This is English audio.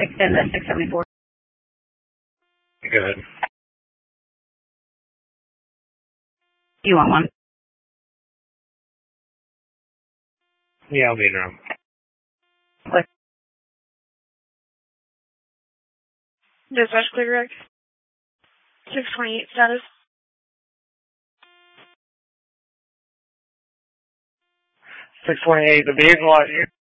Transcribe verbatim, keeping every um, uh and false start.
Extend that six seventy-four. Go ahead. You want one? Yeah, I'll be in room. Click. Dispatch clear direct. six twenty-eight status. six twenty-eight, the vehicle out here.